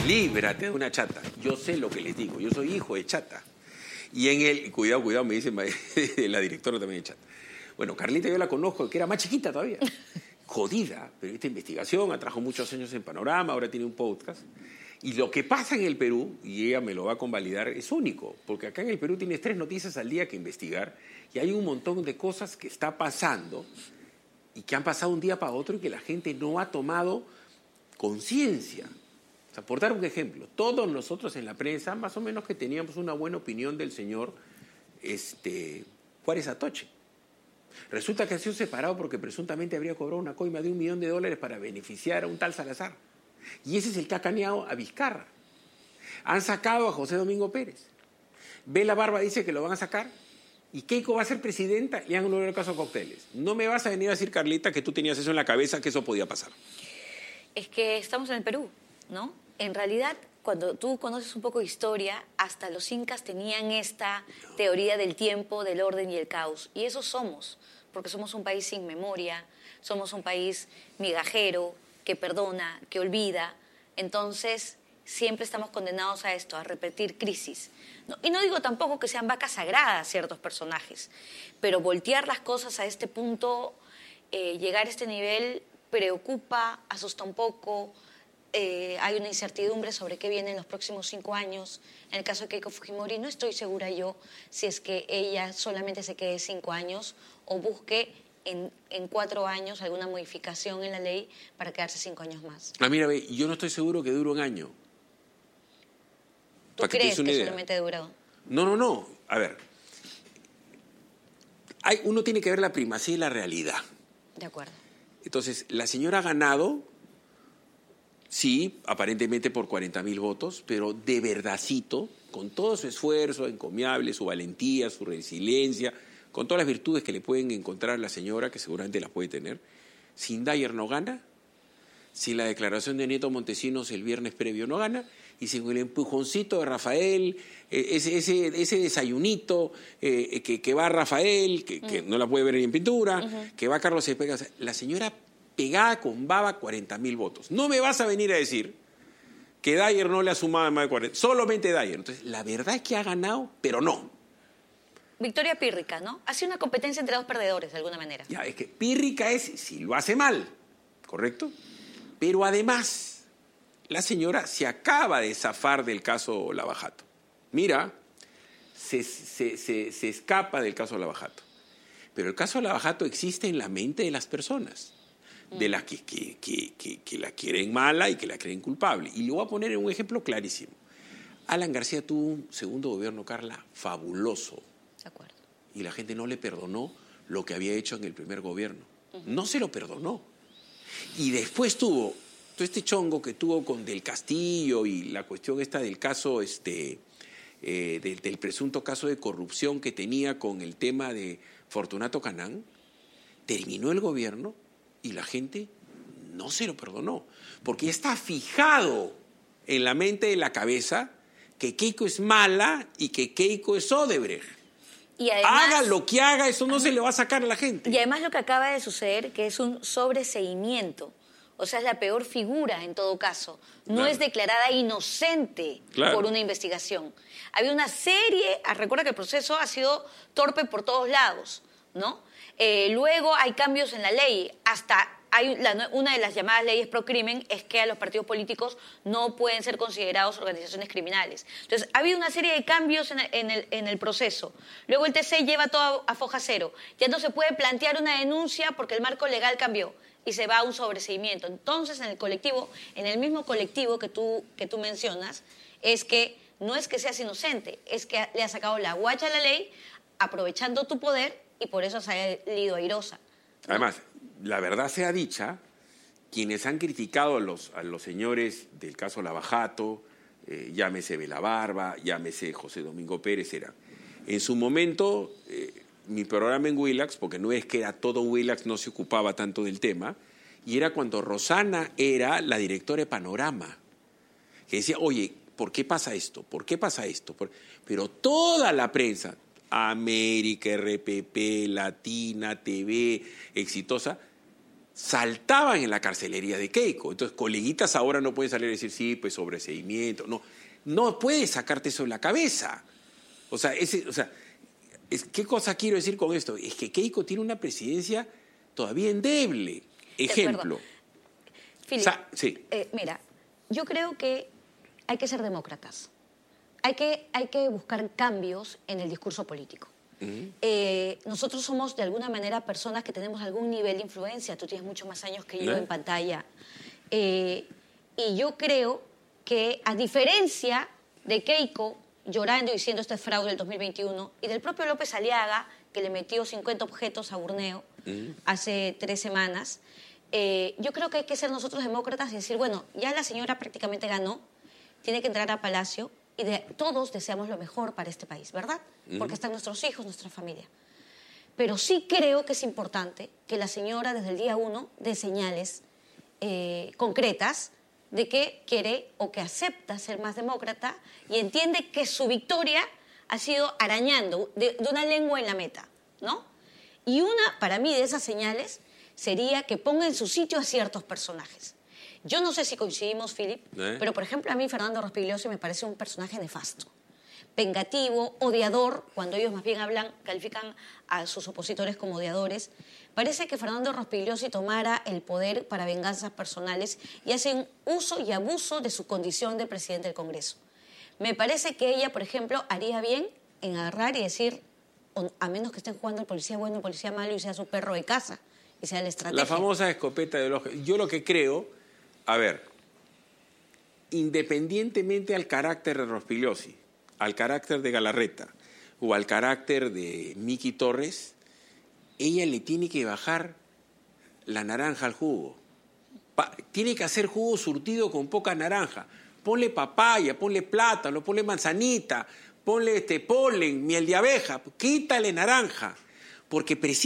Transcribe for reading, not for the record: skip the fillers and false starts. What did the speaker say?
líbrate de una chata. Yo sé lo que les digo, yo soy hijo de chata. Y en el, cuidado, me dice la directora también de chata. Bueno, Carlita yo la conozco, que era más chiquita todavía. Jodida, periodista de investigación, ha trabajado muchos años en Panorama, ahora tiene un podcast. Y lo que pasa en el Perú, y ella me lo va a convalidar, es único, porque acá en el Perú tienes 3 noticias al día que investigar y hay un montón de cosas que está pasando y que han pasado un día para otro y que la gente no ha tomado conciencia. O sea, por dar un ejemplo, todos nosotros en la prensa, más o menos que teníamos una buena opinión del señor Juárez Atoche. Resulta que ha sido separado porque presuntamente habría cobrado una coima de $1 millón para beneficiar a un tal Salazar. Y ese es el que ha caneado a Vizcarra. Han sacado a José Domingo Pérez. Bela Barba dice que lo van a sacar. Y Keiko va a ser presidenta y han anulado el caso Cocteles. No me vas a venir a decir, Carlita, que tú tenías eso en la cabeza, que eso podía pasar. Es que estamos en el Perú, ¿no? En realidad, cuando tú conoces un poco de historia, hasta los incas tenían esta teoría del tiempo, del orden y el caos. Y eso somos, porque somos un país sin memoria, somos un país migajero, que perdona, que olvida. Entonces, siempre estamos condenados a esto, a repetir crisis. Y no digo tampoco que sean vacas sagradas ciertos personajes, pero voltear las cosas a este punto, llegar a este nivel, preocupa, asusta un poco. Hay una incertidumbre sobre qué viene en los próximos 5 años. En el caso de Keiko Fujimori, no estoy segura yo si es que ella solamente se quede 5 años o busque en 4 años alguna modificación en la ley para quedarse 5 años más. Mira, yo no estoy seguro que dure un año. ¿Tú crees que solamente dura? No. A ver, uno tiene que ver la primacía y la realidad. De acuerdo. Entonces, la señora ha ganado, sí, aparentemente por 40.000 votos, pero de verdadcito, con todo su esfuerzo encomiable, su valentía, su resiliencia, con todas las virtudes que le pueden encontrar la señora, que seguramente las puede tener, sin Dyer no gana, sin la declaración de Nieto Montesinos el viernes previo no gana, y sin el empujoncito de Rafael, ese desayunito que va a Rafael, que no la puede ver ni en pintura, que va a Carlos Cepeda. O sea, la señora pegada con baba 40.000 votos. No me vas a venir a decir que Dyer no le ha sumado más de 40, solamente Dyer. Entonces, la verdad es que ha ganado, pero no. Victoria pírrica, ¿no? Ha sido una competencia entre 2 perdedores, de alguna manera. Ya, es que pírrica es si lo hace mal, ¿correcto? Pero además, la señora se acaba de zafar del caso Lavajato. Mira, se escapa del caso Lavajato. Pero el caso Lavajato existe en la mente de las personas, de las que la quieren mala y que la creen culpable. Y le voy a poner un ejemplo clarísimo. Alan García tuvo un segundo gobierno, Carla, fabuloso. De acuerdo. Y la gente no le perdonó lo que había hecho en el primer gobierno. No se lo perdonó. Y después tuvo todo este chongo que tuvo con Del Castillo y la cuestión esta del caso, del presunto caso de corrupción que tenía con el tema de Fortunato Canán. Terminó el gobierno y la gente no se lo perdonó. Porque está fijado en la mente de la cabeza que Keiko es mala y que Keiko es Odebrecht. Y además, haga lo que haga, eso no se le va a sacar a la gente. Y además lo que acaba de suceder, que es un sobreseimiento. O sea, es la peor figura en todo caso. No es declarada inocente por una investigación. Había una serie, recuerda que el proceso ha sido torpe por todos lados, ¿no? Luego hay cambios en la ley, hasta una de las llamadas leyes pro crimen es que a los partidos políticos no pueden ser considerados organizaciones criminales. Entonces, ha habido una serie de cambios en el proceso. Luego el TC lleva todo a foja cero. Ya no se puede plantear una denuncia porque el marco legal cambió y se va a un sobreseimiento. Entonces, en el mismo colectivo que tú mencionas, es que no es que seas inocente, es que le has sacado la guacha a la ley aprovechando tu poder y por eso has salido airosa, ¿no? Además, la verdad sea dicha, quienes han criticado a los señores del caso Lavajato, llámese Bela Barba, llámese José Domingo Pérez, en su momento, mi programa en Willax, porque no es que era todo Willax, no se ocupaba tanto del tema, y era cuando Rosana era la directora de Panorama, que decía, oye, ¿por qué pasa esto? ¿Por qué pasa esto? Pero toda la prensa, América, RPP, Latina, TV, Exitosa, saltaban en la carcelería de Keiko. Entonces, coleguitas ahora no pueden salir a decir, sí, pues sobreseimiento. No puedes sacarte eso de la cabeza. ¿Qué cosa quiero decir con esto? Es que Keiko tiene una presidencia todavía endeble. Ejemplo. Philip, sí. Mira, yo creo que hay que ser demócratas. Hay que buscar cambios en el discurso político. Nosotros somos, de alguna manera, personas que tenemos algún nivel de influencia. Tú tienes muchos más años que yo en pantalla. Y yo creo que, a diferencia de Keiko llorando y diciendo este es fraude del 2021, y del propio López Aliaga, que le metió 50 objetos a Burneo hace 3 semanas, yo creo que hay que ser nosotros demócratas y decir, bueno, ya la señora prácticamente ganó, tiene que entrar a Palacio, y todos deseamos lo mejor para este país, ¿verdad? Porque están nuestros hijos, nuestra familia. Pero sí creo que es importante que la señora desde el día 1 dé señales concretas de que quiere o que acepta ser más demócrata y entiende que su victoria ha sido arañando de una lengua en la meta, ¿no? Y una, para mí, de esas señales sería que ponga en su sitio a ciertos personajes. Yo no sé si coincidimos, Philip, pero, por ejemplo, a mí Fernando Rospigliosi me parece un personaje nefasto, vengativo, odiador, cuando ellos más bien califican a sus opositores como odiadores. Parece que Fernando Rospigliosi tomara el poder para venganzas personales y hacen uso y abuso de su condición de presidente del Congreso. Me parece que ella, por ejemplo, haría bien en agarrar y decir, a menos que estén jugando el policía bueno, el policía malo y sea su perro de casa, y sea la estrategia. La famosa escopeta de los... Yo lo que creo, a ver, independientemente al carácter de Rospigliosi, al carácter de Galarreta o al carácter de Miki Torres, ella le tiene que bajar la naranja al jugo. Tiene que hacer jugo surtido con poca naranja. Ponle papaya, ponle plátano, ponle manzanita, ponle polen, miel de abeja. Quítale naranja, porque